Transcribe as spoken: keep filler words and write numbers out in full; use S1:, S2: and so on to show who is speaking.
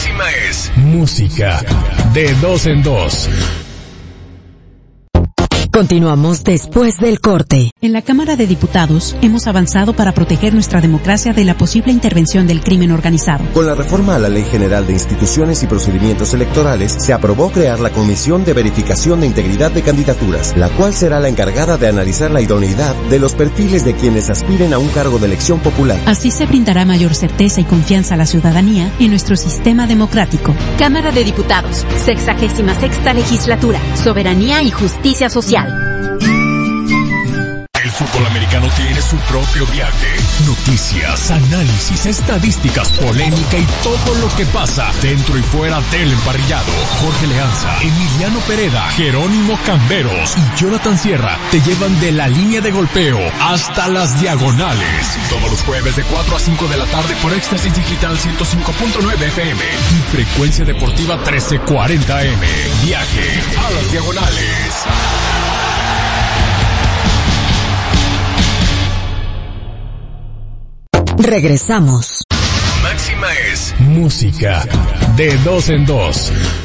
S1: Máxima es música de dos en dos.
S2: Continuamos después del corte.
S3: En la Cámara de Diputados hemos avanzado para proteger nuestra democracia de la posible intervención del crimen organizado.
S4: Con la reforma a la Ley General de Instituciones y Procedimientos Electorales, se aprobó crear la Comisión de Verificación de Integridad de Candidaturas, la cual será la encargada de analizar la idoneidad de los perfiles de quienes aspiren a un cargo de elección popular.
S3: Así se brindará mayor certeza y confianza a la ciudadanía en nuestro sistema democrático.
S2: Cámara de Diputados, sexagésima sexta legislatura, soberanía y justicia social.
S1: El fútbol americano tiene su propio viaje. Noticias, análisis, estadísticas, polémica y todo lo que pasa dentro y fuera del emparrillado. Jorge Leanza, Emiliano Pereda, Jerónimo Camberos y Jonathan Sierra te llevan de la línea de golpeo hasta las diagonales. Todos los jueves de cuatro a cinco de la tarde por Éxtasis Digital ciento cinco punto nueve F M y Frecuencia Deportiva trece cuarenta A M. Viaje a las diagonales.
S2: Regresamos.
S1: Máxima es música de dos en dos.